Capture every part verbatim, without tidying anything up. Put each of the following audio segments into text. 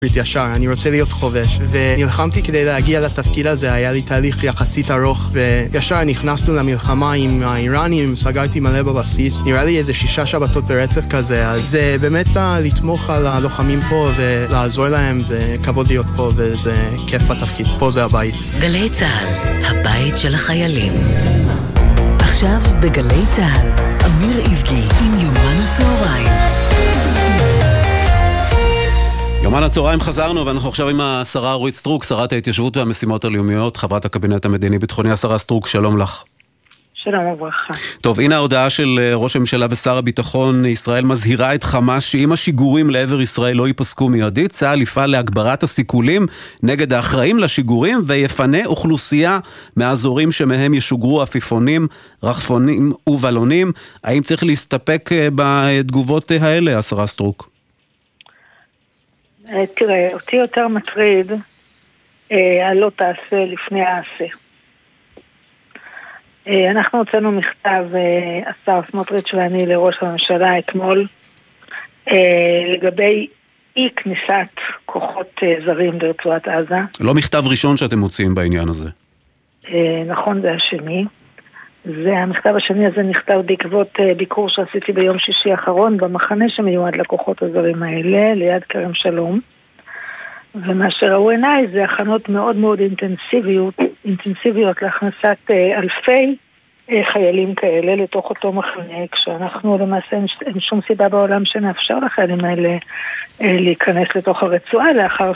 ישר, אני רוצה להיות חובש, ונלחמתי כדי להגיע לתפקיד הזה, היה לי תהליך יחסית ארוך, וישר נכנסנו למלחמה עם האיראנים, סגרתי מלא בבסיס, נראה לי איזה שישה שבתות ברצף כזה, אז באמת לתמוך על הלוחמים פה ולעזור להם, זה כבוד להיות פה וזה כיף בתפקיד, פה זה הבית. גלי צהל, הבית של החיילים. עכשיו בגלי צהל, אמיר איבגי עם יומן הצהריים. יומן הצהריים חזרנו, ואנחנו עכשיו עם השרה אורית סטרוק, שרת ההתיישבות והמשימות הלאומיות, חברת הקבינט המדיני-ביטחוני. השרה סטרוק, שלום לך. שלום וברכה. טוב, הנה ההודעה של ראש הממשלה ושר הביטחון. ישראל מזהירה את חמאס שאם השיגורים לעבר ישראל לא ייפסקו מיידית, צה"ל יפעל להגברת הסיכולים נגד האחראים לשיגורים, ויפנה אוכלוסייה מהאזורים שמהם ישוגרו עפיפונים, רחפונים ובלונים. האם צריך להסתפק בתגובות האלה, השרה סטרוק? תראה, אותי יותר מטריד הלא תעשה לפני העשה. אנחנו הוצאנו מכתב, השר סמוטריץ' ואני, לראש הממשלה אתמול, לגבי אי כניסת כוחות זרים לרצועת עזה. לא מכתב ראשון שאתם מוצאים בעניין הזה. נכון, זה השני. זה המכתב השני הזה נכתב בעקבות ביקור שעשיתי ביום שישי האחרון במחנה שמיועד לכוחות הזרים האלה, ליד כרם שלום. ומה שראו עיניי זה הכנות מאוד מאוד אינטנסיביות, אינטנסיביות להכנסת אלפי חיילים כאלה לתוך אותו מחנה, כשאנחנו למעשה אין שום סיבה בעולם שנאפשר לחיילים האלה להיכנס לתוך הרצועה, לאחר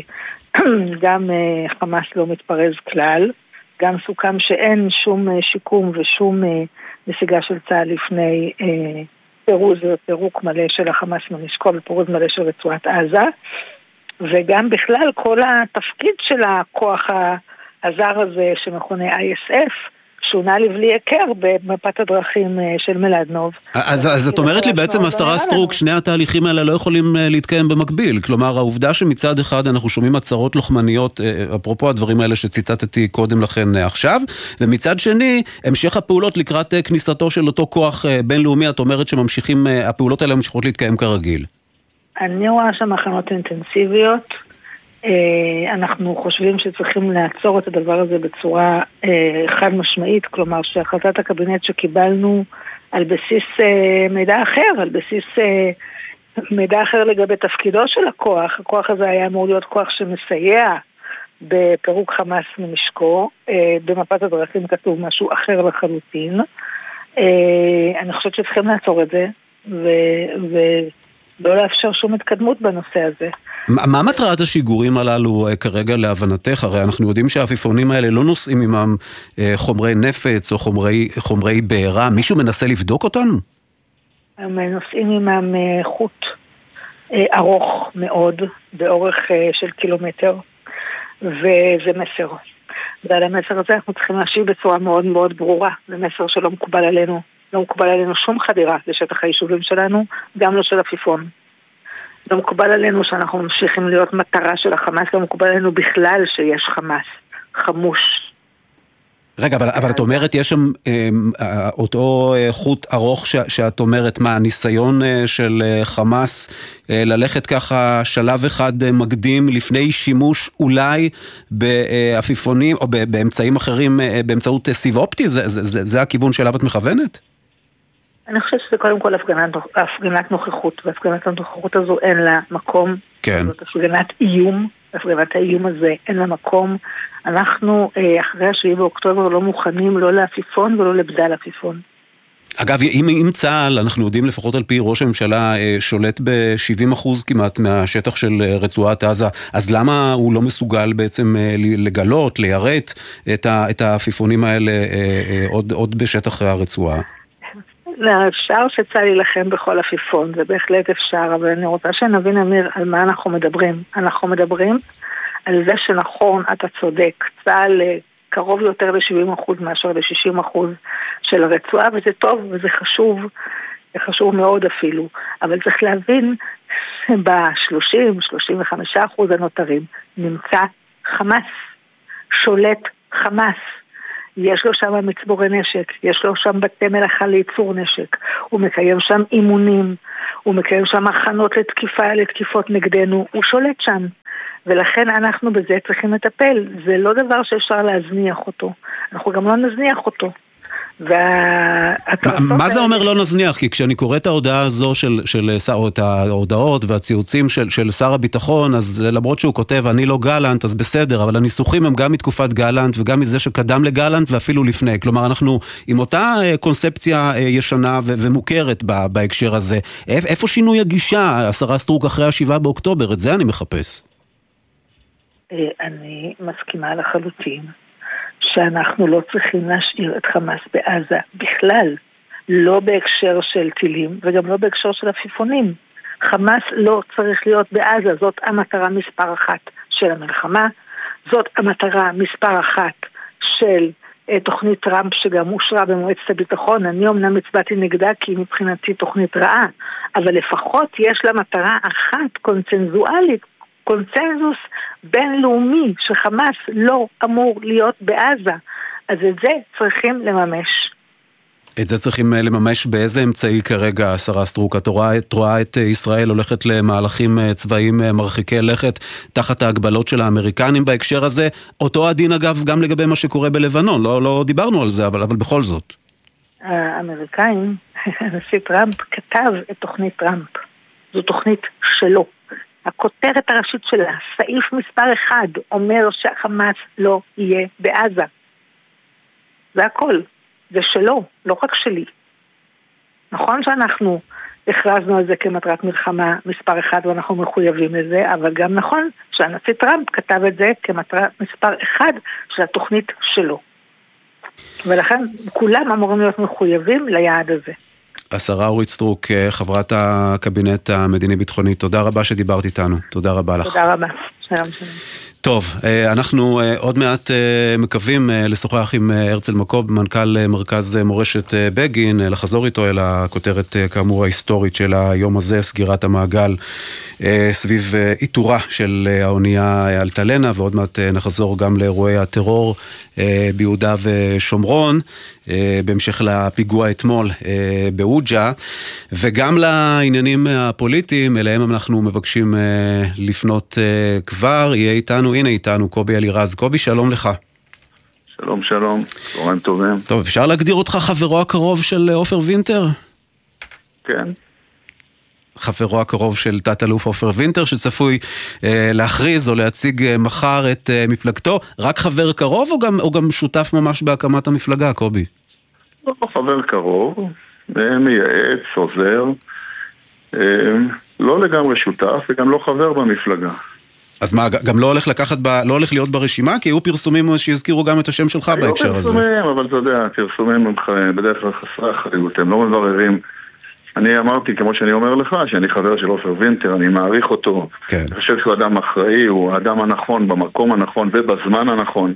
שגם חמאס לא מתפרז כלל, גם סוכם שאין שום שיקום ושום נסיגה של צה"ל לפני פירוז ופירוק מלא של החמאס מנשקו ופירוז מלא של רצועת עזה, וגם בכלל כל התפקיד של הכוח הזר הזה שמכונה איי אס אף שונה לבלי הכר במפת הדרכים של מלדנוב. אז, אז את אומרת לי בעצם, השרה סטרוק, שני התהליכים האלה לא יכולים להתקיים במקביל. כלומר, העובדה שמצד אחד אנחנו שומעים הצהרות לוחמניות, אפרופו הדברים האלה שציטטתי קודם לכן עכשיו, ומצד שני, המשך הפעולות לקראת כניסתו של אותו כוח בינלאומי, את אומרת שממשיכים, הפעולות האלה ממשיכות להתקיים כרגיל. אני רואה שם הכנות אינטנסיביות, אנחנו חושבים שצריכים לעצור את הדבר הזה בצורה חד משמעית, כלומר שהחלטת הקבינט שקיבלנו על בסיס מידע אחר, על בסיס מידע אחר לגבי תפקידו של הכוח, הכוח הזה היה אמור להיות כוח שמסייע בפירוק חמאס ממשקו, במפת הדרכים כתוב משהו אחר לחלוטין, אני חושבת שצריכים לעצור את זה, ו... ו... לא לאפשר שום התקדמות בנושא הזה. מה מטרת השיגורים הללו כרגע להבנתך? הרי אנחנו יודעים שהעפיפונים האלה לא נושאים עמם חומרי נפץ או חומרי, חומרי בעירה. מישהו מנסה לבדוק אותנו? הם נושאים עמם חוט ארוך מאוד, באורך של קילומטר, וזה מסר. ועל המסר הזה אנחנו צריכים להשיב בצורה מאוד מאוד ברורה. זה מסר שלא מקובל עלינו. לא מקובל עלינו שום חדירה לשטח היישובים שלנו, גם לא של עפיפון. לא מקובל עלינו שאנחנו ממשיכים להיות מטרה של החמאס, לא מקובל עלינו בכלל שיש חמאס, חמוש. רגע, אבל, אבל את אומרת, יש שם אה, אותו חוט ארוך ש, שאת אומרת, מה, הניסיון אה, של אה, חמאס אה, ללכת ככה שלב אחד אה, מקדים לפני שימוש אולי בעפיפונים או באמצעים אחרים, אה, באמצעות סיב אופטי? זה, זה, זה, זה הכיוון שאליו את מכוונת? אני חושבת שזה קודם כל הפגנת, הפגנת נוכחות, והפגנת הנוכחות הזו אין לה מקום. כן. זאת הפגנת איום, הפגנת האיום הזה אין לה מקום. אנחנו אחרי השביעי באוקטובר לא מוכנים לא לעפיפון ולא לבדל עפיפון. אגב, אם, אם צה"ל, אנחנו יודעים לפחות על פי ראש הממשלה, שולט ב-שבעים אחוז כמעט מהשטח של רצועת עזה, אז למה הוא לא מסוגל בעצם לגלות, ליירט את, ה, את העפיפונים האלה עוד, עוד בשטח הרצועה? אפשר שצה"ל ילחם בכל עפיפון, זה בהחלט אפשר, אבל אני רוצה שנבין, אמיר, על מה אנחנו מדברים. אנחנו מדברים על זה שנכון, אתה צודק, צה"ל קרוב יותר ל-שבעים אחוז מאשר ל-שישים אחוז של הרצועה, וזה טוב וזה חשוב, זה חשוב מאוד אפילו, אבל צריך להבין ב-שלושים עד שלושים וחמישה אחוז הנותרים נמצא חמאס, שולט חמאס. יש לו שם מצבורי נשק, יש לו שם בתי מלאכה לייצור נשק, הוא מקיים שם אימונים, הוא מקיים שם הכנות לתקיפה, לתקיפות נגדנו, הוא שולט שם. ולכן אנחנו בזה צריכים לטפל. זה לא דבר שאפשר להזניח אותו. אנחנו גם לא נזניח אותו. מה זה אומר לא נזניח? כי כשאני קורא את ההודעה הזו של, של שר, את ההודעות והציוצים של, של שר הביטחון, אז למרות שהוא כותב אני לא גלנט, אז בסדר, אבל הניסוחים הם גם מתקופת גלנט וגם מזה שקדם לגלנט ואפילו לפני. כלומר, אנחנו עם אותה קונספציה ישנה ו- ומוכרת בהקשר הזה. איפה שינוי הגישה, השרה סטרוק, אחרי השבעה באוקטובר? את זה אני מחפש. אני מסכימה לחלוטין. שאנחנו לא צריכים להשאיר את חמאס בעזה בכלל, לא בהקשר של טילים וגם לא בהקשר של עפיפונים. חמאס לא צריך להיות בעזה, זאת המטרה מספר אחת של המלחמה, זאת המטרה מספר אחת של אה, תוכנית טראמפ שגם אושרה במועצת הביטחון. אני אומנם הצבעתי נגדה כי מבחינתי תוכנית רעה, אבל לפחות יש לה מטרה אחת קונצנזואלית, קונצנזוס בינלאומי שחמאס לא אמור להיות בעזה. אז את זה צריכים לממש. את זה צריכים לממש באיזה אמצעי כרגע, השרה סטרוק? את רואה, את רואה את ישראל הולכת למהלכים צבאיים מרחיקי לכת תחת ההגבלות של האמריקנים בהקשר הזה? אותו הדין אגב גם לגבי מה שקורה בלבנון, לא, לא דיברנו על זה, אבל, אבל בכל זאת. האמריקאים, הנשיא טראמפ כתב את תוכנית טראמפ. זו תוכנית שלו. הכותרת הראשית שלה, סעיף מספר אחד, אומר שהחמאס לא יהיה בעזה. זה הכל. זה שלו, לא רק שלי. נכון שאנחנו הכרזנו על זה כמטרת מלחמה מספר אחד ואנחנו מחויבים לזה, אבל גם נכון שהנשיא טראמפ כתב את זה כמטרת מספר אחד של התוכנית שלו. ולכן כולם אמורים להיות מחויבים ליעד הזה. השרה אורית סטרוק, חברת הקבינט המדיני-ביטחוני, תודה רבה שדיברת איתנו. תודה רבה לך. תודה רבה. שלום שלום. טוב, אנחנו עוד מעט מקווים לשוחח עם הרצל מקוב, מנכ"ל מרכז מורשת בגין, לחזור איתו אל הכותרת כאמור ההיסטורית של היום הזה, סגירת המעגל סביב איתורה של האונייה אלטלנה, ועוד מעט נחזור גם לאירועי הטרור ביהודה ושומרון, בהמשך לפיגוע אתמול באוג'ה, וגם לעניינים הפוליטיים, אליהם אנחנו מבקשים לפנות כבר. יהיה איתנו, הנה איתנו, קובי אלירז. קובי, שלום לך. שלום, שלום. צהריים טובים. טוב, אפשר להגדיר אותך חברו הקרוב של עופר וינטר? כן. חברו הקרוב של תת-אלוף עופר וינטר, שצפוי אה, להכריז או להציג אה, מחר את אה, מפלגתו. רק חבר קרוב או גם, או גם שותף ממש בהקמת המפלגה, קובי? לא חבר קרוב, מייעץ, עוזר, אה, לא לגמרי שותף וגם לא חבר במפלגה. אז מה, גם לא הולך לקחת, ב, לא הולך להיות ברשימה? כי היו פרסומים שהזכירו גם את השם שלך בהקשר הזה. היו פרסומים, אבל אתה יודע, פרסומים הם בדרך כלל חסרי אחריות, הם לא מבררים. אני אמרתי, כמו שאני אומר לך, שאני חבר של עופר וינטר, אני מעריך אותו. כן. אני חושב שהוא אדם אחראי, הוא האדם הנכון, במקום הנכון ובזמן הנכון.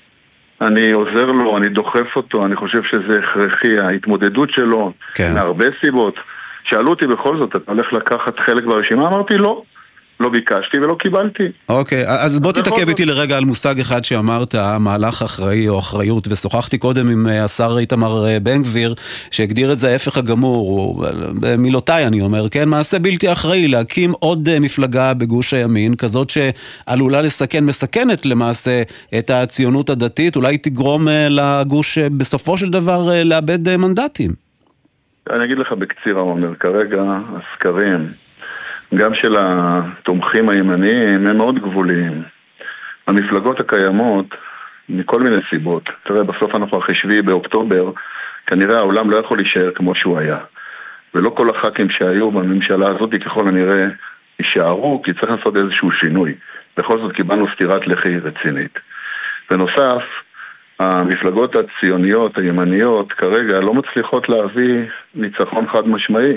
אני עוזר לו, אני דוחף אותו, אני חושב שזה הכרחי, ההתמודדות שלו, כן. מהרבה סיבות. שאלו אותי בכל זאת, אתה הולך לקחת חלק ברשימה? אמרתי, לא. לא ביקשתי ולא קיבלתי. אוקיי, אז בוא תתעכב איתי לרגע על מושג אחד שאמרת, מהלך אחראי או אחריות, ושוחחתי קודם עם השר איתמר בן גביר, שהגדיר את זה ההפך הגמור, במילותיי אני אומר, כן, מעשה בלתי אחראי, להקים עוד מפלגה בגוש הימין, כזאת שעלולה לסכן, מסכנת למעשה את הציונות הדתית, אולי תגרום לגוש בסופו של דבר לאבד מנדטים. אני אגיד לך בקציר, אומר, כרגע הסקרים, גם של התומכים הימניים, הם מאוד גבוליים. המפלגות הקיימות, מכל מיני סיבות, תראה, בסוף אנחנו אחרי שביעי באוקטובר, כנראה העולם לא יכול להישאר כמו שהוא היה. ולא כל הח"כים שהיו בממשלה הזאת, ככל הנראה, יישארו, כי צריך לעשות איזשהו שינוי. בכל זאת קיבלנו סתירת לחי רצינית. בנוסף, המפלגות הציוניות, הימניות, כרגע לא מצליחות להביא ניצחון חד משמעי.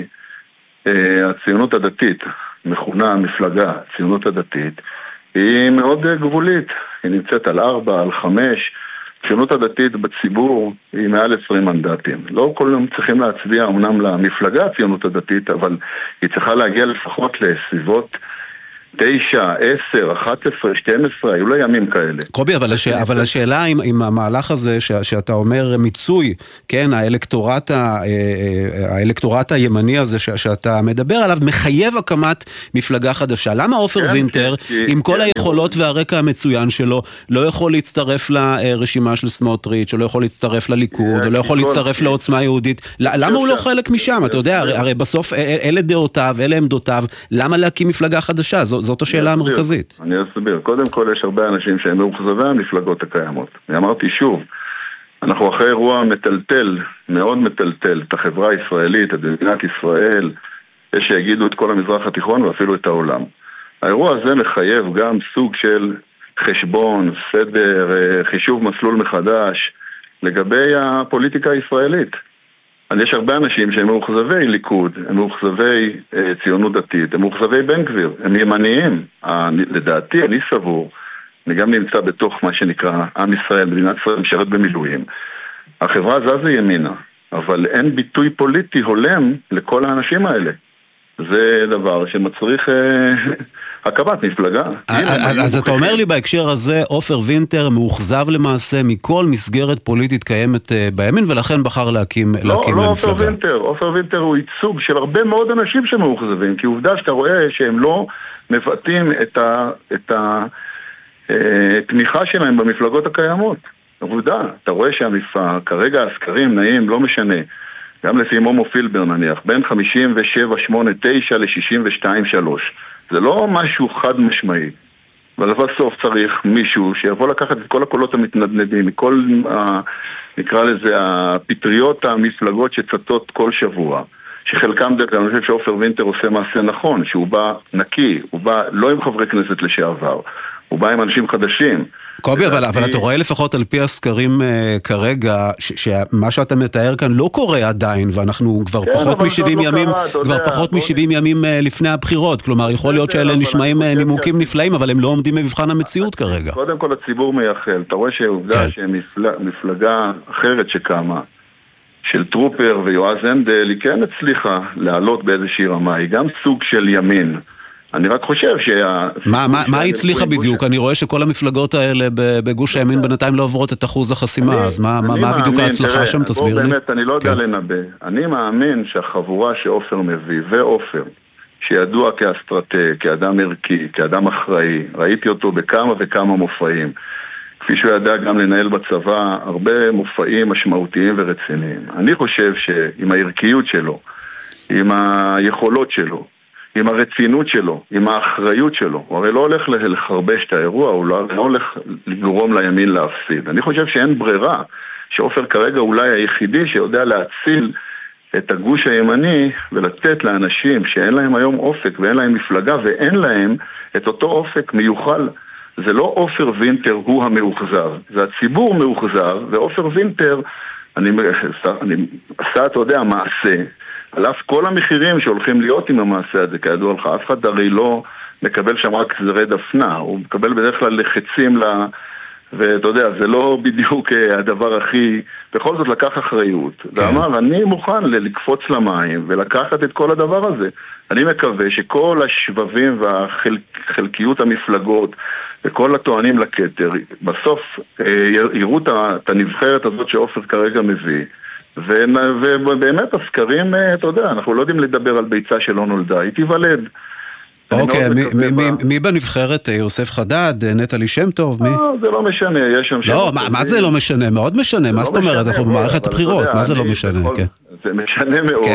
הציונות הדתית, מכונה המפלגה, הציונות הדתית, היא מאוד גבולית, היא נמצאת על ארבע, על חמש, הציונות הדתית בציבור היא מעל עשרים מנדטים. לא כולם צריכים להצביע אמנם למפלגה הציונות הדתית, אבל היא צריכה להגיע לפחות לסביבות תשע, עשר, אחת עשרה, שתים עשרה, היו לה ימים כאלה. קובי, אבל, הש... אבל השאלה אם, אם המהלך הזה ש... שאתה אומר מיצוי, כן, האלקטורט, ה... האלקטורט הימני הזה ש... שאתה מדבר עליו, מחייב הקמת מפלגה חדשה. למה עופר כן, וינטר, כן, עם כל כן, היכולות כן. והרקע המצוין שלו, לא יכול להצטרף לרשימה של סמוטריץ', או לא יכול להצטרף לליכוד, או לא יכול להצטרף לעוצמה יהודית? למה הוא לא חלק משם? אתה יודע, הרי בסוף אלה דעותיו, אלה עמדותיו, למה להקים מפלגה חדשה? זאת השאלה המרכזית. אני אסביר. קודם כל יש הרבה אנשים שהם מאוכזבי המפלגות הקיימות. אני אמרתי שוב, אנחנו אחרי אירוע מטלטל, מאוד מטלטל, את החברה הישראלית, את מדינת ישראל, יש שיגידו את כל המזרח התיכון ואפילו את העולם. האירוע הזה מחייב גם סוג של חשבון, סדר, חישוב מסלול מחדש, לגבי הפוליטיקה הישראלית. יש הרבה אנשים שהם מאוכזבי ליכוד, הם מאוכזבי אה, ציונות דתית, הם מאוכזבי בן גביר, הם ימניים. אה, לדעתי, אני סבור, אני גם נמצא בתוך מה שנקרא עם ישראל, מדינת ישראל משרת במילואים. החברה זזה ימינה, אבל אין ביטוי פוליטי הולם לכל האנשים האלה. זה דבר שמצריך אה, הקמת מפלגה. אז אתה אומר לי בהקשר הזה, עופר וינטר מאוכזב למעשה מכל מסגרת פוליטית קיימת בימין, ולכן בחר להקים מפלגה. לא, לא עופר וינטר. עופר וינטר הוא ייצוג של הרבה מאוד אנשים שמאוכזבים, כי עובדה שאתה רואה שהם לא מבטאים את התמיכה שלהם במפלגות הקיימות. עובדה, אתה רואה שכרגע הסקרים נעים, לא משנה. גם לפי מומו פילבר נניח, בין חמישים ושבע שמונה תשע ל-שישים ושתיים שלוש. זה לא משהו חד משמעי. אבל בסוף צריך מישהו שיבוא לקחת את כל הקולות המתנדנדים, מכל, ה, נקרא לזה, הפטריות המפלגות שצטות כל שבוע. שחלקם דרך, אני חושב שעופר וינטר עושה מעשה נכון, שהוא בא נקי, הוא בא לא עם חברי כנסת לשעבר, הוא בא עם אנשים חדשים. קובי, אבל, אבל אתה רואה לפחות על פי הסקרים uh, כרגע, שמה שאתה מתאר כאן לא קורה עדיין, ואנחנו כבר כן, פחות מ-שבעים ימים, לא כבר יודע, פחות מ-שבעים ימים uh, לפני הבחירות, כלומר, יכול להיות שאלה נשמעים uh, נימוקים נפלאים, אבל הם לא עומדים במבחן המציאות כרגע. קודם כל הציבור מייחל, אתה רואה שעובדה כן. שמפלגה אחרת שקמה, של טרופר ויועז הנדל, היא כן הצליחה לעלות באיזושהי רמה, היא גם סוג של ימין. אני רק חושב שה... מה, מה, מה הצליחה בדיוק? אני רואה שכל המפלגות האלה בגוש הימין בינתיים לא עוברות את אחוז החסימה, אז מה, מה בדיוק ההצלחה שם? תסביר לי. באמת, אני לא יודע לנבא. אני מאמין שהחבורה שעופר מביא, ועופר, שידוע כאסטרטג, כאדם ערכי, כאדם אחראי, ראיתי אותו בכמה וכמה מופעים, כפי שהוא ידע גם לנהל בצבא הרבה מופעים משמעותיים ורציניים. אני חושב שעם הערכיות שלו, עם היכולות שלו, עם הרצינות שלו, עם האחריות שלו. הוא הרי לא הולך לחרבש את האירוע, הוא לא הולך לגרום לימין להפסיד. אני חושב שאין ברירה, שעופר כרגע אולי היחידי שיודע להציל את הגוש הימני ולתת לאנשים שאין להם היום אופק ואין להם מפלגה ואין להם את אותו אופק מיוחל. זה לא עופר וינטר הוא המאוכזר, זה הציבור מאוכזר, ועופר וינטר, אני, אני עשה, אתה יודע, מעשה, על אף כל המחירים שהולכים להיות עם המעשה הזה, כידוע לך, אף אחד הרי לא מקבל שם רק זרי דפנה, הוא מקבל בדרך כלל לחצים, לה, ואתה יודע, זה לא בדיוק הדבר הכי, בכל זאת לקח אחריות, כן. ואמר, אני מוכן לקפוץ למים ולקחת את כל הדבר הזה. אני מקווה שכל השבבים והחלקיות המפלגות וכל הטוענים לכתר, בסוף יראו את הנבחרת הזאת שעופר כרגע מביא, ובאמת הסקרים, אתה יודע, אנחנו לא יודעים לדבר על ביצה שלא נולדה, היא תיוולד. אוקיי, מי בנבחרת? יוסף חדד, נטלי שם טוב? זה לא משנה, יש שם... לא, מה זה לא משנה? מאוד משנה, מה זאת אומרת? אנחנו במערכת הבחירות, מה זה לא משנה? זה משנה מאוד.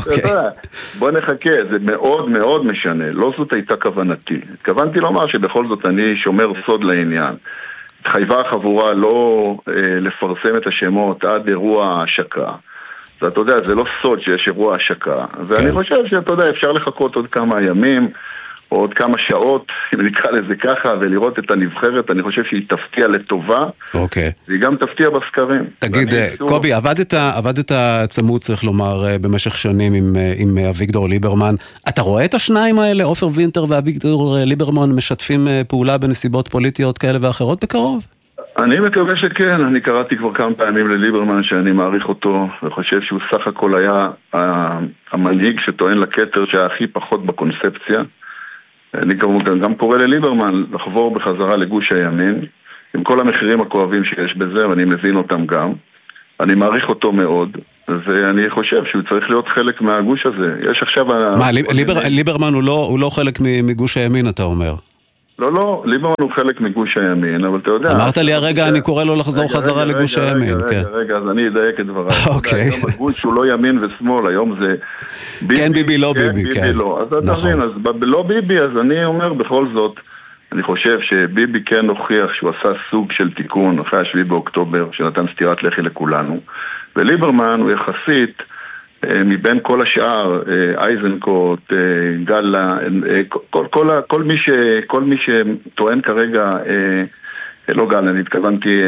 בוא נחכה, זה מאוד מאוד משנה, לא זאת הייתה כוונתי. התכוונתי לומר שבכל זאת אני שומר סוד לעניין. התחייבה החבורה לא לפרסם את השמות עד אירוע השקה. ואתה יודע, זה לא סוד שיש אירוע השקה. ואני חושב שאתה יודע, אפשר לחכות עוד כמה ימים, או עוד כמה שעות, אם נקרא לזה ככה, ולראות את הנבחרת, אני חושב שהיא תפתיע לטובה, אוקיי. והיא גם תפתיע בסקרים. תגיד, קובי, עבדת, עבדת צמוד, צריך לומר, במשך שנים עם, עם אביגדור ליברמן. אתה רואה את השניים האלה, עופר וינטר ואביגדור ליברמן, משתפים פעולה בנסיבות פוליטיות כאלה ואחרות בקרוב? אני מקווה שכן, אני קראתי כבר כמה פעמים לליברמן שאני מעריך אותו, וחושב שהוא סך הכל היה המנהיג שטוען לכתר שהיה הכי פחות בקונספציה. אני גם, גם קורא לליברמן לחבור בחזרה לגוש הימין, עם כל המחירים הכואבים שיש בזה, ואני מבין אותם גם. אני מעריך אותו מאוד, ואני חושב שהוא צריך להיות חלק מהגוש הזה. יש עכשיו... מה, ליבר, ליברמן הוא לא, הוא לא חלק מגוש הימין, אתה אומר? לא, לא, ליברמן הוא חלק מגוש הימין, אבל אתה יודע... אמרת לי הרגע, אני קורא לו לחזור חזרה לגוש הימין. רגע, רגע, אז אני אדייק את דבריי. אוקיי. היום הגוש הוא לא ימין ושמאל, היום זה ביבי. כן ביבי, לא ביבי, כן. ביבי לא. אז אתה מבין, אז לא ביבי, אז אני אומר בכל זאת, אני חושב שביבי כן הוכיח שהוא עשה סוג של תיקון אחרי השביעי באוקטובר, שנתן סטירת לחי לכולנו, וליברמן הוא יחסית מבין כל השאר, אייזנקוט, גלה, כל, כל, כל, מי ש, כל מי שטוען כרגע, לא גלה, אני התכוונתי...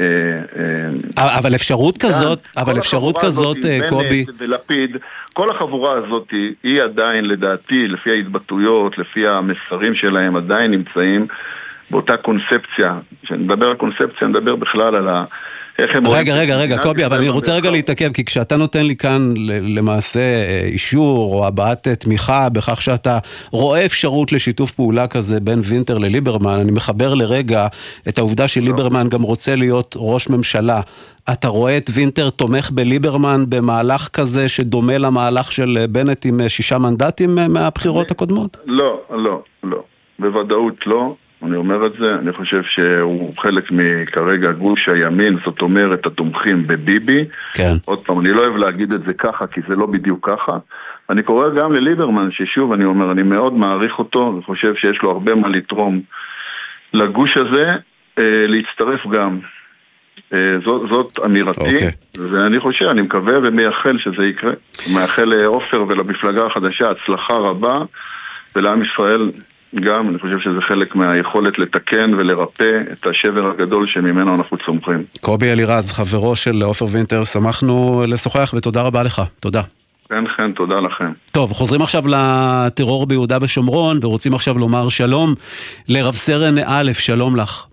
אבל אפשרות כזאת, אבל אפשרות כזאת, קובי... ולפיד, כל החבורה הזאת היא עדיין, לדעתי, לפי ההתבטאויות, לפי המסרים שלהם, עדיין נמצאים באותה קונספציה. כשאני מדבר על קונספציה, אני מדבר בכלל על ה... רגע, רגע, רגע, קובי, אבל אני רוצה רגע להתעכב, כי כשאתה נותן לי כאן למעשה אישור או הבעת תמיכה בכך שאתה רואה אפשרות לשיתוף פעולה כזה בין וינטר לליברמן, אני מחבר לרגע את העובדה שליברמן גם רוצה להיות ראש ממשלה. אתה רואה את וינטר תומך בליברמן במהלך כזה שדומה למהלך של בנט עם שישה מנדטים מהבחירות הקודמות? לא, לא, לא. בוודאות לא. אני אומר את זה, אני חושב שהוא חלק מכרגע גוש הימין, זאת אומרת, התומכים בביבי. כן. עוד פעם, אני לא אוהב להגיד את זה ככה, כי זה לא בדיוק ככה. אני קורא גם לליברמן, ששוב, אני אומר, אני מאוד מעריך אותו, וחושב שיש לו הרבה מה לתרום לגוש הזה, אה, להצטרף גם. אה, זאת, זאת אמירתי, okay. ואני חושב, אני מקווה ומייחל שזה יקרה. מאחל לאופר ולמפלגה החדשה הצלחה רבה, ולעם ישראל... גם, אני חושב שזה חלק מהיכולת לתקן ולרפא את השבר הגדול שממנו אנחנו צומחים. קובי אלירז, חברו של עופר וינטר, שמחנו לשוחח ותודה רבה לך. תודה. כן, כן, תודה לכם. טוב, חוזרים עכשיו לטרור ביהודה ושומרון, ורוצים עכשיו לומר שלום לרב סרן א', שלום לך.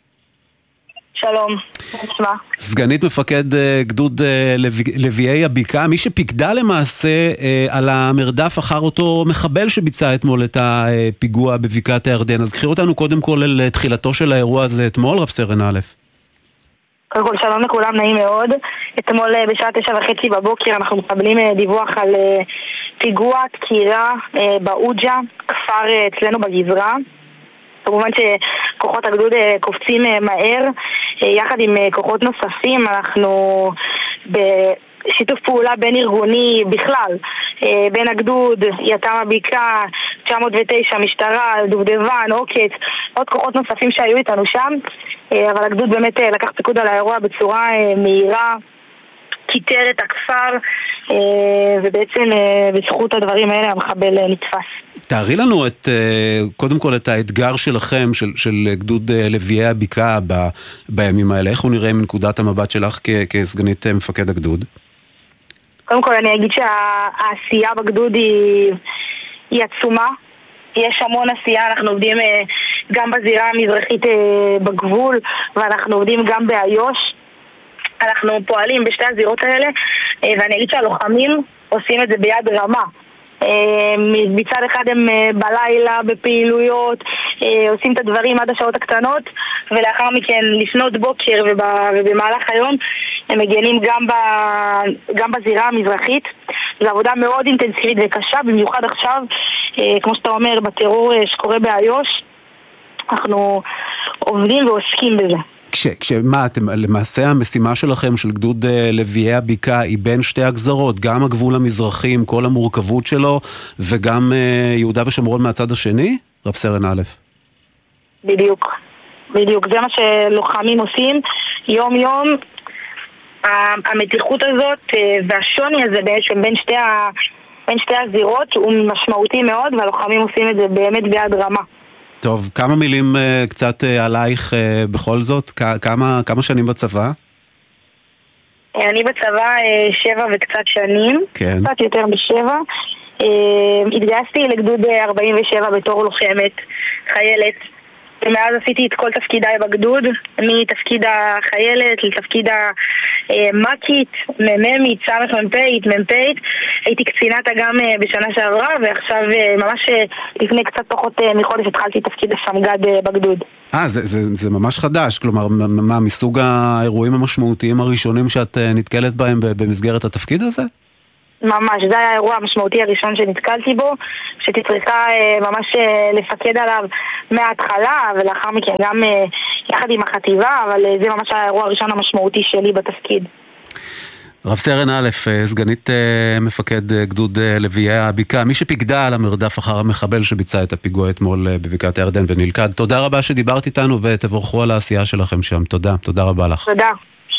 שלום, נשמע. סגנית מפקד גדוד לוויי הבקעה, מי שפיקדה למעשה על המרדף אחר אותו מחבל שביצע אתמול את הפיגוע בבקעת הירדן. אז קחי אותנו קודם כל לתחילתו של האירוע הזה אתמול, רב סרן א'. קודם כל שלום לכולם, נעים מאוד. אתמול בשעה תשע וחצי בבוקר אנחנו מקבלים דיווח על פיגוע דקירה באוג'ה, כפר אצלנו בגזרה. כמובן שכוחות הגדוד קופצים מהר, יחד עם כוחות נוספים. אנחנו בשיתוף פעולה בין ארגוני בכלל, בין הגדוד, יתם הבקעה, תשע מאות ותשע, משטרה, דובדבן, עוקץ, עוד כוחות נוספים שהיו איתנו שם, אבל הגדוד באמת לקח פיקוד על האירוע בצורה מהירה, כיתר את הכפר, ובעצם בזכות הדברים האלה המחבל נתפס. תארי לנו את, קודם כל את האתגר שלכם, של, של גדוד לוויי הבקעה ב, בימים האלה. איך הוא נראה מנקודת המבט שלך כ, כסגנית מפקד הגדוד? קודם כל אני אגיד שהעשייה בגדוד היא, היא עצומה. יש המון עשייה, אנחנו עובדים גם בזירה המזרחית בגבול, ואנחנו עובדים גם באיו"ש. אנחנו פועלים בשתי הזירות האלה, ואני אגיד שהלוחמים עושים את זה ביד רמה. מצד אחד הם בלילה בפעילויות, עושים את הדברים עד השעות הקטנות, ולאחר מכן לפנות בוקר ובמהלך היום הם מגנים גם, ב, גם בזירה המזרחית. זו עבודה מאוד אינטנסיבית וקשה, במיוחד עכשיו, כמו שאתה אומר, בטרור שקורה באיו"ש, אנחנו עובדים ועוסקים בזה. כש, כשמה, אתם, למעשה המשימה שלכם של גדוד לוויי הבקעה היא בין שתי הגזרות, גם הגבול המזרחי עם כל המורכבות שלו, וגם יהודה ושומרון מהצד השני? רב סרן א'. בדיוק, בדיוק, זה מה שלוחמים עושים יום יום. המתיחות הזאת והשוני הזה בעצם בין שתי, ה, בין שתי הזירות הוא משמעותי מאוד, והלוחמים עושים את זה באמת ביד רמה. טוב, כמה מילים uh, קצת uh, עלייך uh, בכל זאת? כ- כמה, כמה שנים בצבא? אני בצבא uh, שבע וקצת שנים, כן. קצת יותר משבע. Uh, התגייסתי לגדוד ארבעים ושבע בתור לוחמת, חיילת. ומאז עשיתי את כל תפקידיי בגדוד, מתפקיד החיילת לתפקיד המקית, מממית, סמך מ"פית, מ"פית. הייתי קצינת אגם בשנה שעברה, ועכשיו ממש לפני קצת פחות מחודש התחלתי תפקיד הסמג"ד בגדוד. אה, זה, זה, זה ממש חדש, כלומר, מה, מסוג האירועים המשמעותיים הראשונים שאת נתקלת בהם במסגרת התפקיד הזה? ממש, זה היה האירוע המשמעותי הראשון שנתקלתי בו, שהייתי צריכה ממש לפקד עליו מההתחלה, ולאחר מכן גם יחד עם החטיבה, אבל זה ממש האירוע הראשון המשמעותי שלי בתפקיד. רב סרן א', סגנית מפקד גדוד לביאי הבקעה, מי שפיקדה על המרדף אחר המחבל שביצע את הפיגוע אתמול בבקעת הירדן ונלכד. תודה רבה שדיברת איתנו ותבורכו על העשייה שלכם שם. תודה, תודה רבה לך. תודה.